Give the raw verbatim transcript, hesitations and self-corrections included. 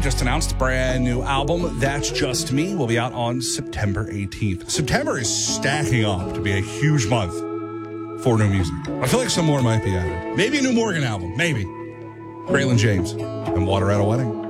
just announced a brand new album, That's Just Me, will be out on September eighteenth. September is stacking up to be a huge month for new music. I feel like some more might be added. Maybe a new Morgan album. Maybe. Braylon James and Water at a Wedding.